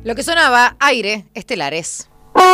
Lo que sonaba, Aire, Estelares.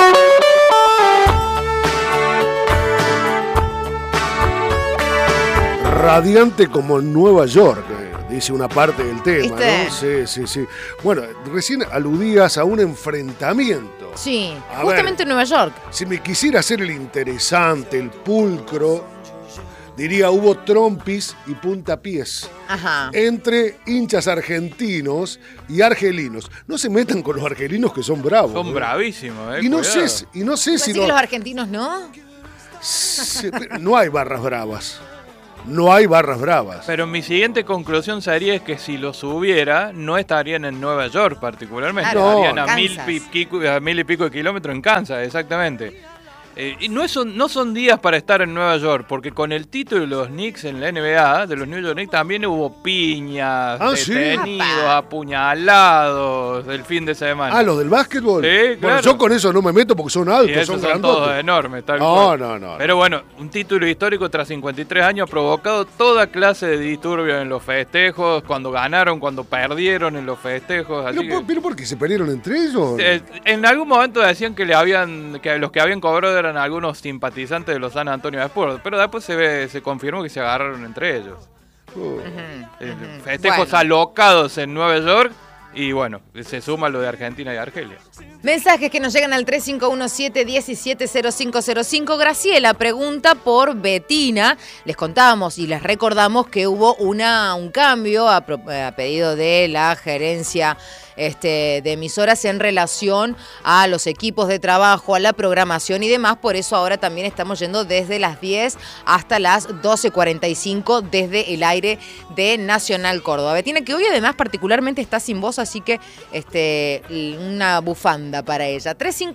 Radiante como Nueva York, dice una parte del tema, ¿viste? ¿no? Sí. Bueno, recién aludías a un enfrentamiento. Sí, A justamente ver, en Nueva York. Si me quisiera hacer el interesante, el pulcro, diría hubo trompis y puntapiés. Ajá. Entre hinchas argentinos y argelinos. No se metan con los argelinos que son bravos. Son bravísimos, Y no cuidado. sé si Así que los argentinos no. no hay barras bravas. No hay barras bravas. Pero mi siguiente conclusión sería es que si los hubiera, no estarían en Nueva York particularmente. Claro, Estarían no, a mil y pico de kilómetros en Kansas, exactamente. Y no son días para estar en Nueva York, porque con el título de los Knicks en la NBA, de los New York Knicks, también hubo piñas, ¿sí? detenidos, apuñalados el fin de semana. Ah, los del básquetbol. Sí, Bueno, claro. yo con eso no me meto porque son altos, Y esos son son grandotes. todos enormes, tal No, cual. no. Pero bueno, un título histórico tras 53 años ha provocado toda clase de disturbios en los festejos, cuando ganaron, cuando perdieron en los festejos. Así ¿Pero por qué se pelearon entre ellos? en algún momento decían que los que habían cobrado eran algunos simpatizantes de los San Antonio Spurs, pero después se confirmó que se agarraron entre ellos. Festejos Bueno. alocados en Nueva York. Y bueno, se suma lo de Argentina y Argelia. Mensajes que nos llegan al 3517-170505. Graciela pregunta por Betina. Les contábamos y les recordamos que hubo un cambio a pedido de la gerencia de emisoras en relación a los equipos de trabajo, a la programación y demás. Por eso ahora también estamos yendo desde las 10 hasta las 12:45 desde el aire de Nacional Córdoba. Betina, que hoy además particularmente está sin voz, así que una bufanda para ella.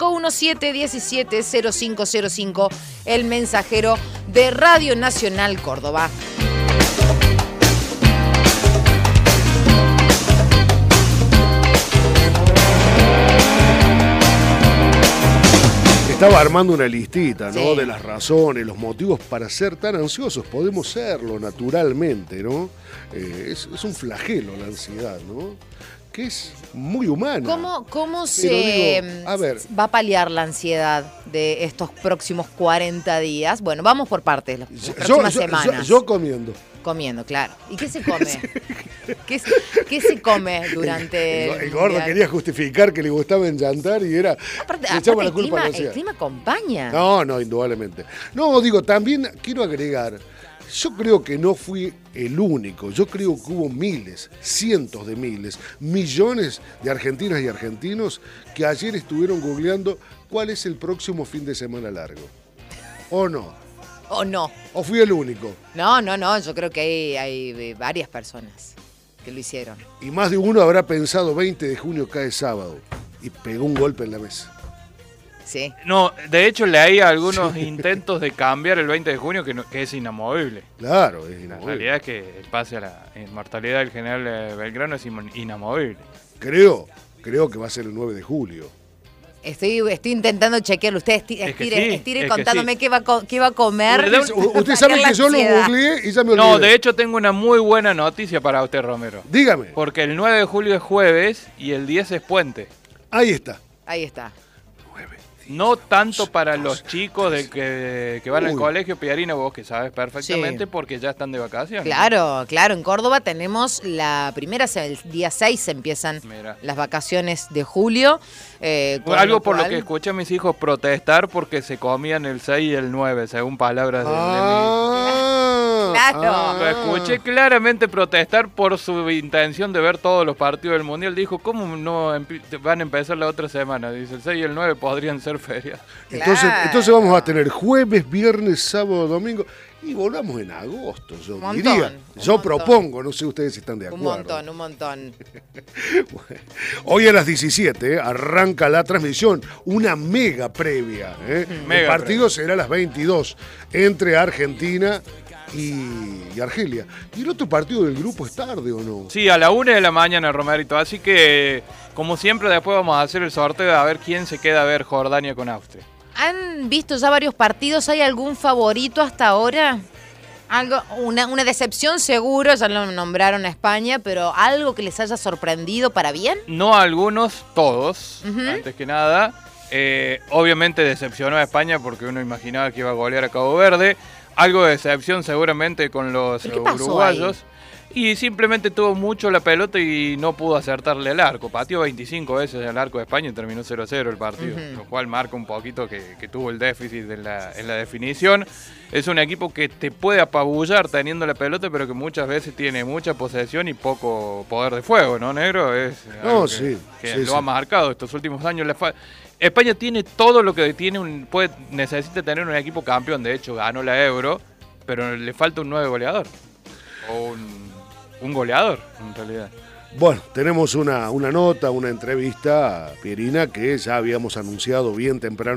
3517-170505, el mensajero de Radio Nacional Córdoba. Estaba armando una listita, ¿no? Sí. De las razones, los motivos para ser tan ansiosos. Podemos serlo naturalmente, ¿no? Es un flagelo la ansiedad, ¿no? Que es muy humana. ¿Cómo digo, a ver. va a paliar la ansiedad de estos próximos 40 días? Bueno, vamos por partes, las próximas semanas. Yo comiendo. Comiendo, claro. ¿Y qué se come? ¿Qué se come durante El gordo día? quería justificar que le gustaba enllantar y era... Aparte, le echaba la el culpa a la clima, ansiedad. el clima acompaña. No, indudablemente. No, digo, también quiero agregar, yo creo que no fui el único, yo creo que hubo miles, cientos de miles, millones de argentinas y argentinos que ayer estuvieron googleando cuál es el próximo fin de semana largo. ¿O no? ¿O no? ¿O fui el único? No, yo creo que hay varias personas que lo hicieron. Y más de uno habrá pensado 20 de junio cae sábado y pegó un golpe en la mesa. Sí. No, de hecho leí algunos intentos de cambiar el 20 de junio que es inamovible. Claro, es La inamovible. realidad es que el pase a la inmortalidad del general Belgrano es inamovible. Creo que va a ser el 9 de julio. Estoy intentando chequearlo. Usted estire contándome qué va a comer. Usted sabe que yo lo googleé y ya me olvidé. No, de hecho tengo una muy buena noticia para usted, Romero. Dígame. Porque el 9 de julio es jueves y el 10 es puente. Ahí está. Ahí está. No tanto para los chicos que van al Uy. colegio, Piarina, vos que sabes perfectamente, Sí. porque ya están de vacaciones. Claro, en Córdoba tenemos la primera, el día 6 empiezan Mira. las vacaciones de julio. Algo por lo que escuché a mis hijos protestar porque se comían el 6 y el 9, según palabras de mi... Claro. Lo escuché claramente protestar por su intención de ver todos los partidos del Mundial. Dijo, ¿cómo no van a empezar la otra semana? Dice, el 6 y el 9 podrían ser ferias. Entonces vamos a tener jueves, viernes, sábado, domingo y volvamos en agosto, yo diría. Yo propongo, no sé ustedes si están de acuerdo. Un montón. Hoy a las 17 arranca la transmisión, una mega previa. El partido será a las 22 entre Argentina y Argelia. ¿Y el otro partido del grupo es tarde o no? Sí, a la 1 de la mañana, Romerito. Así que, como siempre, después vamos a hacer el sorteo a ver quién se queda a ver Jordania con Austria. ¿Han visto ya varios partidos? ¿Hay algún favorito hasta ahora? Una decepción seguro, ya lo nombraron a España, pero algo que les haya sorprendido para bien. No a algunos, todos, antes que nada. Obviamente decepcionó a España porque uno imaginaba que iba a golear a Cabo Verde. Algo de decepción seguramente con los uruguayos. Y simplemente tuvo mucho la pelota y no pudo acertarle al arco. Pateó 25 veces al arco de España y terminó 0-0 el partido. Lo cual marca un poquito que tuvo el déficit en la definición. Es un equipo que te puede apabullar teniendo la pelota, pero que muchas veces tiene mucha posesión y poco poder de fuego, ¿no, negro? Es algo que lo ha marcado estos últimos años. España tiene todo lo que tiene necesita tener un equipo campeón. De hecho, ganó la Euro, pero le falta un 9 goleador. O un goleador, en realidad. Bueno, tenemos una nota, una entrevista, Pierina, que ya habíamos anunciado bien temprano